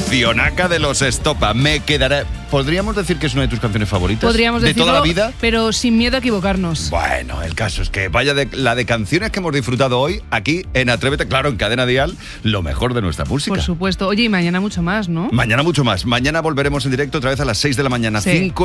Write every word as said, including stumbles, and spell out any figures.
Cancionaca de los Estopa. Me quedará... ¿Podríamos decir que es una de tus canciones favoritas? Podríamos ¿De decirlo, toda la vida? pero sin miedo a equivocarnos. Bueno, el caso es que vaya de la de canciones que hemos disfrutado hoy aquí en Atrévete, claro, en Cadena Dial, lo mejor de nuestra música. Por supuesto. Oye, y mañana mucho más, ¿no? Mañana mucho más. Mañana volveremos en directo otra vez a las seis de la mañana. Sí. cinco